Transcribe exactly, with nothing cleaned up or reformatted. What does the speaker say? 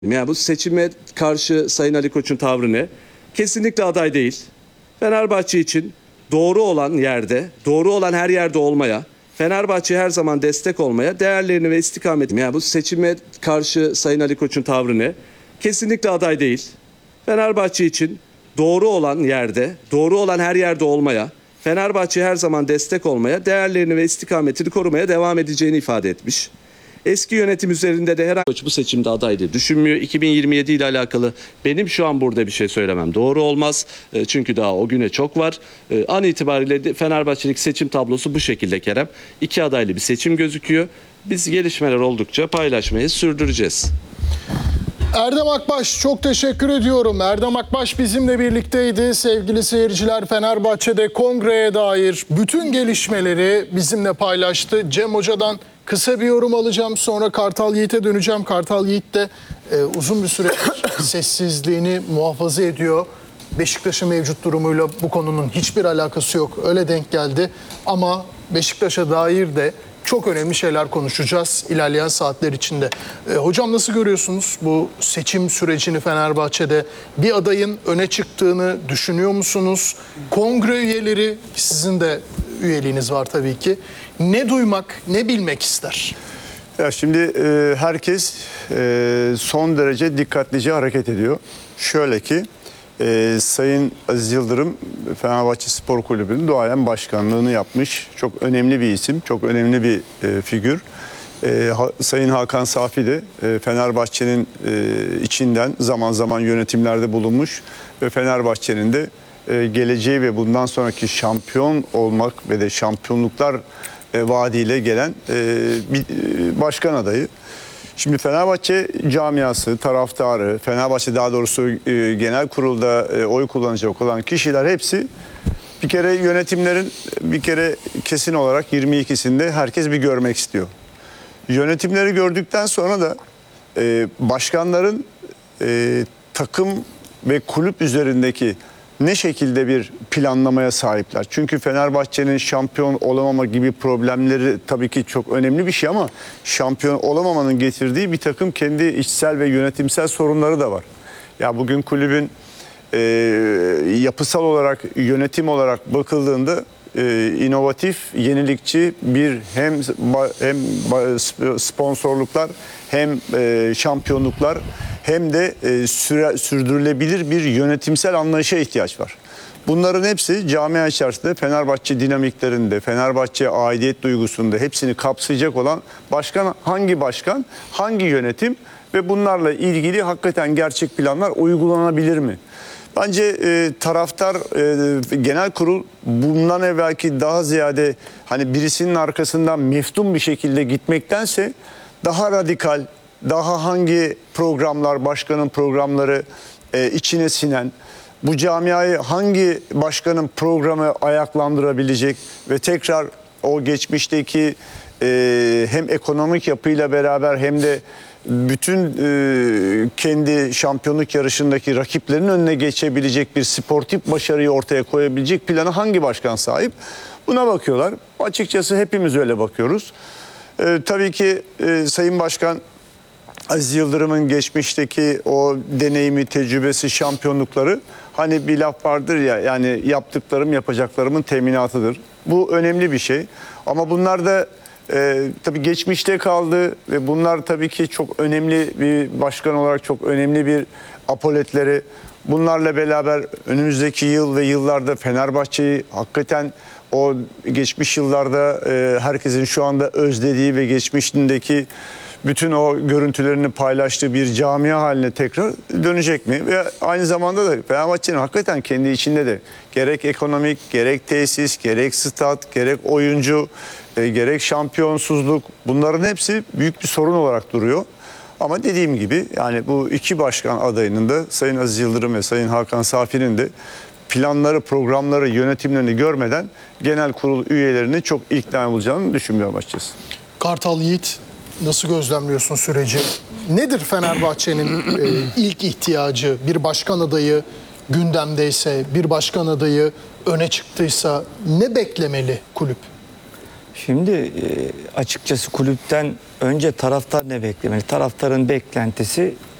Yani bu seçime karşı Sayın Ali Koç'un tavrı ne? Kesinlikle aday değil. Fenerbahçe için doğru olan yerde, doğru olan her yerde olmaya, Fenerbahçe'ye her zaman destek olmaya, değerlerini ve istikametini. Yani bu seçime karşı Sayın Ali Koç'un tavrı ne? Kesinlikle aday değil. Fenerbahçe için doğru olan yerde, doğru olan her yerde olmaya, Fenerbahçe'ye her zaman destek olmaya, değerlerini ve istikametini korumaya devam edeceğini ifade etmiş. Eski yönetim üzerinde de herhangi Koç bu seçimde adaydı düşünmüyor. iki bin yirmi yedi ile alakalı benim şu an burada bir şey söylemem doğru olmaz. Çünkü daha o güne çok var. An itibariyle Fenerbahçe'lik seçim tablosu bu şekilde Kerem. İki adaylı bir seçim gözüküyor. Biz gelişmeler oldukça paylaşmayı sürdüreceğiz. Erdem Akbaş, çok teşekkür ediyorum. Erdem Akbaş bizimle birlikteydi. Sevgili seyirciler, Fenerbahçe'de kongreye dair bütün gelişmeleri bizimle paylaştı. Cem Hoca'dan kısa bir yorum alacağım. Sonra Kartal Yiğit'e döneceğim. Kartal Yiğit de e, uzun bir süre sessizliğini muhafaza ediyor. Beşiktaş'ın mevcut durumuyla bu konunun hiçbir alakası yok. Öyle denk geldi. Ama Beşiktaş'a dair de çok önemli şeyler konuşacağız ilerleyen saatler içinde. E, hocam nasıl görüyorsunuz bu seçim sürecini Fenerbahçe'de? Bir adayın öne çıktığını düşünüyor musunuz? Kongre üyeleri, sizin de üyeliğiniz var tabii ki. Ne duymak, ne bilmek ister? Ya şimdi e, herkes e, son derece dikkatlice hareket ediyor. Şöyle ki e, Sayın Aziz Yıldırım Fenerbahçe Spor Kulübü'nün duayen başkanlığını yapmış. Çok önemli bir isim, çok önemli bir e, figür. E, ha, Sayın Hakan Safi de e, Fenerbahçe'nin e, içinden zaman zaman yönetimlerde bulunmuş ve Fenerbahçe'nin de e, geleceği ve bundan sonraki şampiyon olmak ve de şampiyonluklar e, vaadiyle gelen e, bir e, başkan adayı. Şimdi Fenerbahçe camiası, taraftarı, Fenerbahçe daha doğrusu e, genel kurulda e, oy kullanacak olan kişiler hepsi bir kere yönetimlerin bir kere kesin olarak yirmi ikisinde herkes bir görmek istiyor. Yönetimleri gördükten sonra da e, başkanların e, takım ve kulüp üzerindeki ne şekilde bir planlamaya sahipler? Çünkü Fenerbahçe'nin şampiyon olamama gibi problemleri tabii ki çok önemli bir şey ama şampiyon olamamanın getirdiği bir takım kendi içsel ve yönetimsel sorunları da var. Ya bugün kulübün e, yapısal olarak, yönetim olarak bakıldığında e, inovatif, yenilikçi bir hem hem sponsorluklar hem e, şampiyonluklar hem de e, süre, sürdürülebilir bir yönetimsel anlayışa ihtiyaç var. Bunların hepsi camia içerisinde Fenerbahçe dinamiklerinde, Fenerbahçe aidiyet duygusunda hepsini kapsayacak olan başkan hangi başkan, hangi yönetim ve bunlarla ilgili hakikaten gerçek planlar uygulanabilir mi? Bence e, taraftar e, genel kurul bundan evvelki daha ziyade hani birisinin arkasından meftun bir şekilde gitmektense daha radikal, daha hangi programlar, başkanın programları e, içine sinen, bu camiayı hangi başkanın programı ayaklandırabilecek ve tekrar o geçmişteki e, hem ekonomik yapıyla beraber hem de bütün e, kendi şampiyonluk yarışındaki rakiplerinin önüne geçebilecek bir sportif başarıyı ortaya koyabilecek planı hangi başkan sahip? Buna bakıyorlar. Açıkçası hepimiz öyle bakıyoruz. E, tabii ki e, Sayın Başkan Aziz Yıldırım'ın geçmişteki o deneyimi, tecrübesi, şampiyonlukları hani bir laf vardır ya, yani yaptıklarım yapacaklarımın teminatıdır. Bu önemli bir şey ama bunlar da e, tabii geçmişte kaldı ve bunlar tabii ki çok önemli bir başkan olarak çok önemli bir apoletleri. Bunlarla beraber önümüzdeki yıl ve yıllarda Fenerbahçe'yi hakikaten o geçmiş yıllarda e, herkesin şu anda özlediği ve geçmişindeki bütün o görüntülerini paylaştığı bir camia haline tekrar dönecek mi? Ve aynı zamanda da Fenerbahçe'nin hakikaten kendi içinde de gerek ekonomik, gerek tesis, gerek stat, gerek oyuncu, e, gerek şampiyonsuzluk, bunların hepsi büyük bir sorun olarak duruyor. Ama dediğim gibi yani bu iki başkan adayının da Sayın Aziz Yıldırım ve Sayın Hakan Safi'nin de planları, programları, yönetimlerini görmeden genel kurul üyelerini çok ikna olacağını düşünmüyorum açıkçası. Kartal Yiğit, nasıl gözlemliyorsun süreci? Nedir Fenerbahçe'nin e, ilk ihtiyacı? Bir başkan adayı gündemdeyse, bir başkan adayı öne çıktıysa ne beklemeli kulüp? Şimdi e, açıkçası kulüpten önce taraftar ne beklemeli? Taraftarın beklentisi